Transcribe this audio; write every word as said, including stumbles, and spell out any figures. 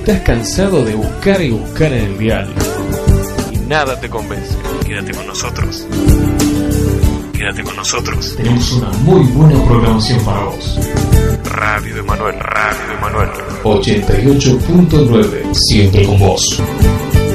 estás cansado de buscar y buscar en el dial y nada te convence, Quédate con nosotros. Quédate con nosotros. tenemos una muy buena programación para vos. Radio Emanuel, Radio Emanuel. ochenta y ocho punto nueve, siempre con vos.